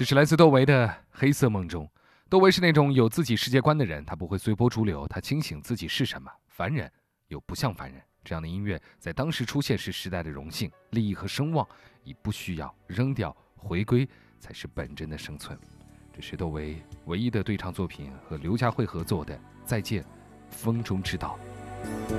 这是来自窦唯的《黑色梦中》。窦唯是那种有自己世界观的人，他不会随波逐流，他清醒自己是什么，凡人又不像凡人。这样的音乐在当时出现是时代的荣幸，利益和声望已不需要，扔掉回归才是本真的生存。这是窦唯唯一的对唱作品，和刘佳慧合作的《再见，风中之岛》。